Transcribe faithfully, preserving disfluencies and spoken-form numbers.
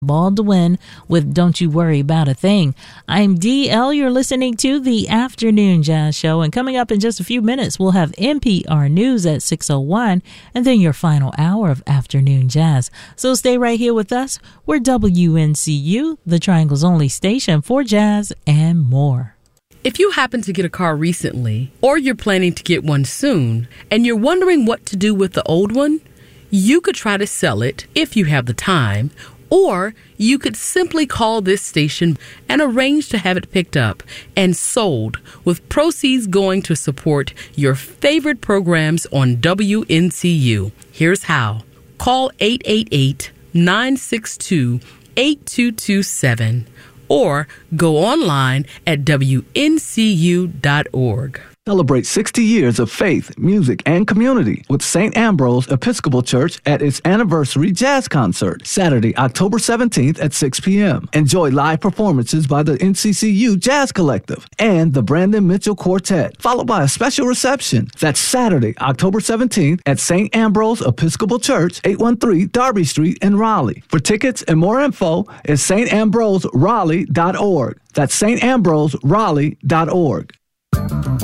Ball to win with Don't You Worry About a Thing. I'm D L. You're listening to the Afternoon Jazz Show, and coming up in just a few minutes, we'll have N P R News at six oh one, and then your final hour of Afternoon Jazz. So stay right here with us. We're W N C U, the Triangle's only station for jazz and more. If you happen to get a car recently, or you're planning to get one soon, and you're wondering what to do with the old one, you could try to sell it if you have the time, or you could simply call this station and arrange to have it picked up and sold, with proceeds going to support your favorite programs on W N C U. Here's how. Call eight eight eight, nine six two, eight two two seven or go online at W N C U dot org. Celebrate sixty years of faith, music, and community with Saint Ambrose Episcopal Church at its anniversary jazz concert, Saturday, October seventeenth at six p.m. Enjoy live performances by the N C C U Jazz Collective and the Brandon Mitchell Quartet, followed by a special reception. That's Saturday, October seventeenth at Saint Ambrose Episcopal Church, eight one three Darby Street in Raleigh. For tickets and more info is S T Ambrose Raleigh dot org. That's S T Ambrose Raleigh dot org.